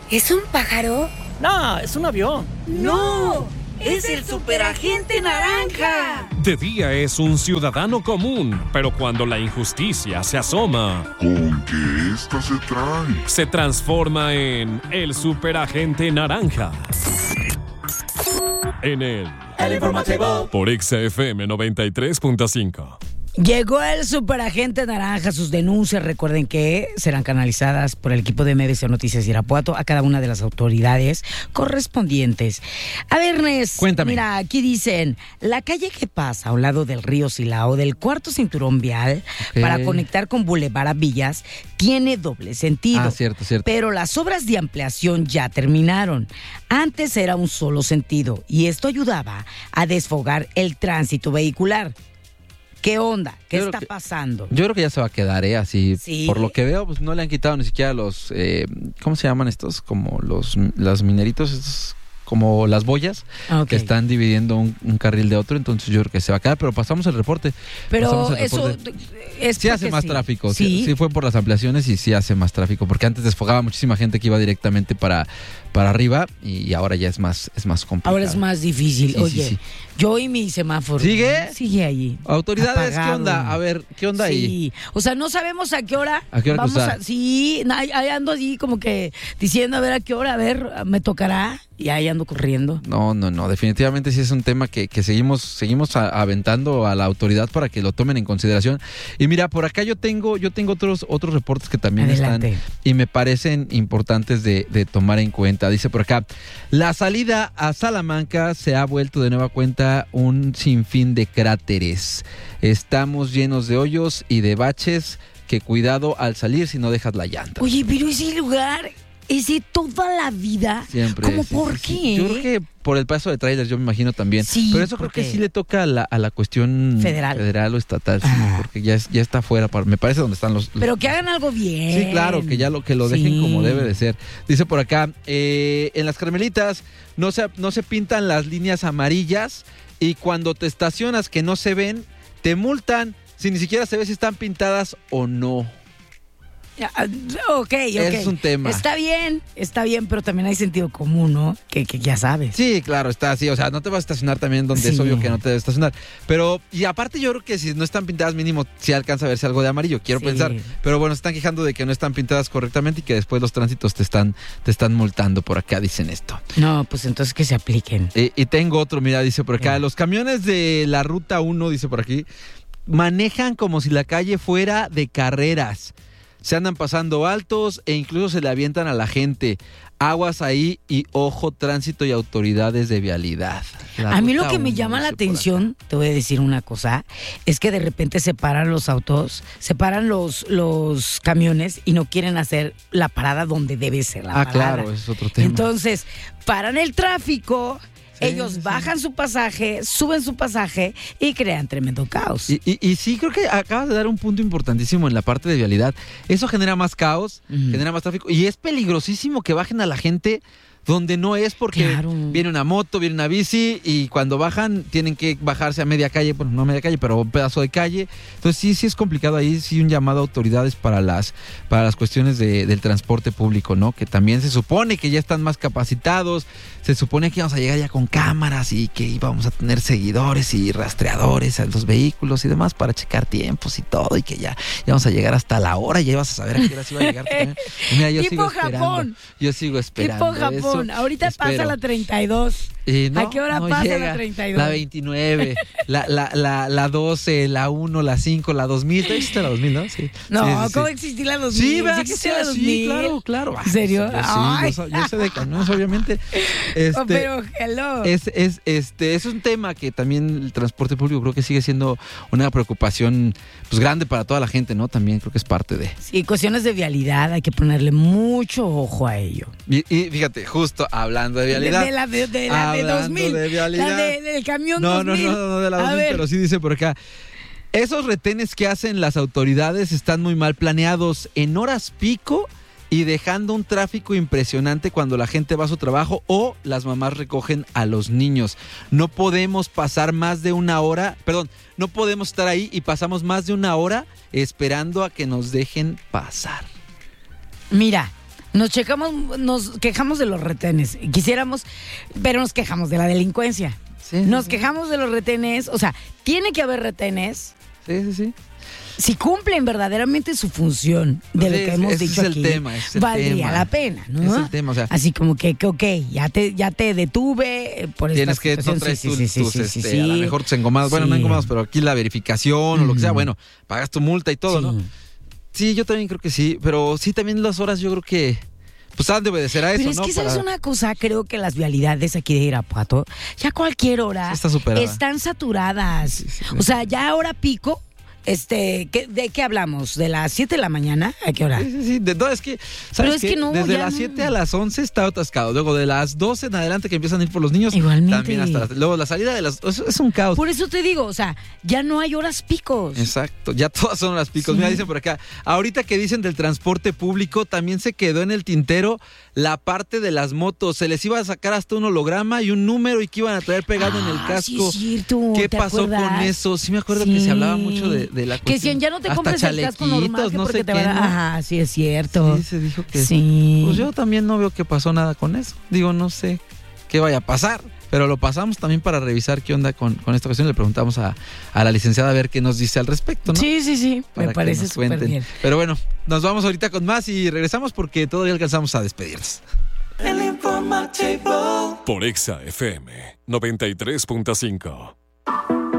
¿Es un pájaro? No, es un avión. ¡No! ¡Es el superagente naranja! De día es un ciudadano común, pero cuando la injusticia se asoma, ¿con qué esta se trae? se transforma en el superagente naranja. En el informativo por XFM 93.5. Llegó el superagente naranja. Sus denuncias, recuerden que serán canalizadas por el equipo de MBC Noticias Irapuato a cada una de las autoridades correspondientes. A ver, Ernest, cuéntame. Mira, aquí dicen, la calle que pasa a un lado del río Silao, del cuarto cinturón vial, para conectar con Boulevard Villas, tiene doble sentido. Ah, cierto. Pero las obras de ampliación ya terminaron. Antes era un solo sentido y esto ayudaba a desfogar el tránsito vehicular. ¿Qué onda? ¿Qué está pasando? Yo creo que ya se va a quedar, así. Sí. Por lo que veo, pues no le han quitado ni siquiera los... ¿cómo se llaman estos? Como los mineritos, estos, como las boyas, que están dividiendo un carril de otro. Entonces yo creo que se va a quedar, pero pasamos el reporte. Pero eso es sí hace más tráfico. Sí fue por las ampliaciones y sí hace más tráfico, porque antes desfogaba muchísima gente que iba directamente para arriba y ahora ya es más complicado. Ahora es más difícil. Sí, Oye, sí. Yo y mi semáforo. ¿Sigue? Sigue ahí. Autoridades, apagado. ¿Qué onda? A ver, ¿qué onda ahí? Sí, o sea, no sabemos a qué hora. ¿A qué hora vamos a... Sí, ahí ando así como que diciendo a ver a qué hora, a ver, me tocará. Y ahí ando corriendo. No, definitivamente sí es un tema que seguimos aventando a la autoridad para que lo tomen en consideración. Y mira, por acá yo tengo otros reportes que también Adelante. están y me parecen importantes de tomar en cuenta. Dice por acá, la salida a Salamanca se ha vuelto de nueva cuenta un sinfín de cráteres. Estamos llenos de hoyos y de baches, que cuidado al salir si no dejas la llanta. Oye, pero ese lugar es de toda la vida. Siempre. ¿Cómo sí, por sí, qué? Sí. Yo creo que por el paso de trailers, yo me imagino también. Sí, pero eso creo que sí le toca a la cuestión federal o estatal, sí, porque ya está fuera, me parece donde están los... Pero que hagan algo bien. Sí, claro, que ya lo dejen como debe de ser. Dice por acá, en las Carmelitas no se pintan las líneas amarillas y cuando te estacionas que no se ven, te multan si ni siquiera se ve si están pintadas o no. Ok. Es un tema. Está bien, pero también hay sentido común, ¿no? Que ya sabes. Sí, claro, está así. O sea, no te vas a estacionar también donde es obvio que no te debes estacionar. Pero, y aparte yo creo que si no están pintadas mínimo, sí alcanza a verse algo de amarillo, quiero pensar. Pero bueno, se están quejando de que no están pintadas correctamente y que después los tránsitos te están multando. Por acá dicen esto. No, pues entonces que se apliquen. Y tengo otro, mira, dice por acá, los camiones de la Ruta 1, dice por aquí, manejan como si la calle fuera de carreras. Se andan pasando altos e incluso se le avientan a la gente. Aguas ahí y ojo, tránsito y autoridades de vialidad. A mí lo que me llama la atención, te voy a decir una cosa, es que de repente se paran los autos, se paran los camiones y no quieren hacer la parada donde debe ser la parada. Claro, es otro tema. Entonces, paran el tráfico. Ellos bajan su pasaje, suben su pasaje y crean tremendo caos. Y sí, creo que acabas de dar un punto importantísimo en la parte de vialidad. Eso genera más caos, genera más tráfico y es peligrosísimo que bajen a la gente donde no es, porque viene una moto, viene una bici y cuando bajan tienen que bajarse a media calle, bueno, no a media calle, pero un pedazo de calle. Entonces sí es complicado ahí, sí un llamado a autoridades para las cuestiones del transporte público, ¿no? Que también se supone que ya están más capacitados, se supone que íbamos a llegar ya con cámaras y que íbamos a tener seguidores y rastreadores a los vehículos y demás para checar tiempos y todo, y que ya íbamos a llegar hasta la hora y ya ibas a saber a qué hora se iba a llegar. Mira, yo sigo esperando. Japón. Yo sigo esperando. Tipo Japón. Ahorita pasa la 32. ¿A qué hora pasa llega la 32? La 29, la 12, la 1, la 5, la 2000. ¿Te existe la 2000, no? Sí. No, ¿cómo existí la 2000? Sí, ¿verdad que sí? Sí, claro. ¿En serio? Yo sé de camiones, obviamente. Pero, hello. Es un tema que también el transporte público creo que sigue siendo una preocupación pues grande para toda la gente, ¿no? También creo que es parte de... Sí, cuestiones de vialidad, hay que ponerle mucho ojo a ello. Y fíjate, justo hablando de vialidad... De la de 2000. De vialidad. La del camión no, 2000. No, de la 2000, pero sí dice por acá. Esos retenes que hacen las autoridades están muy mal planeados en horas pico y dejando un tráfico impresionante cuando la gente va a su trabajo o las mamás recogen a los niños. No podemos pasar más de una hora, no podemos estar ahí y pasamos más de una hora esperando a que nos dejen pasar. Mira, Nos quejamos de los retenes. Quisiéramos, pero nos quejamos de la delincuencia. Sí, nos quejamos de los retenes. O sea, tiene que haber retenes. Sí. Si cumplen verdaderamente su función de lo que hemos dicho aquí, valdría la pena, ¿no? Es el tema, o sea, así como que ok, ya te detuve por esta tienes que situación. no traes tus a lo mejor tus engomados, bueno, no engomados, pero aquí la verificación o lo que sea, bueno, pagas tu multa y todo, ¿no? Sí, yo también creo que sí, pero sí también las horas yo creo que pues han de obedecer a eso, pero es que ¿sabes una cosa? Creo que las vialidades aquí de Irapuato, ya a cualquier hora están saturadas. Sí, o sea, ya hora pico. ¿De qué hablamos? ¿De las 7 de la mañana? ¿A qué hora? Sí. No, es que, ¿sabes qué? Desde las 7 a las 11 está atascado. Luego de las 12 en adelante que empiezan a ir por los niños. Igualmente. También hasta luego la salida de las... Es un caos. Por eso te digo, o sea, ya no hay horas picos. Exacto, ya todas son horas picos. Sí. Mira, dicen por acá, ahorita que dicen del transporte público, también se quedó en el tintero la parte de las motos. Se les iba a sacar hasta un holograma y un número y que iban a traer pegado en el casco. Sí, es cierto. ¿Qué pasó con eso? Sí me acuerdo que se hablaba mucho de la cuestión. Que decían, ya no te compres el casco normal no porque sé te van a... ¿no? Ajá, sí es cierto. Sí, se dijo que... Sí. Pues yo también no veo que pasó nada con eso. Digo, no sé qué vaya a pasar. Pero lo pasamos también para revisar qué onda con esta cuestión. Le preguntamos a la licenciada a ver qué nos dice al respecto, ¿no? Sí. Me parece súper bien. Pero bueno, nos vamos ahorita con más y regresamos porque todavía alcanzamos a despedirnos. El informativo. Por Exa FM 93.5.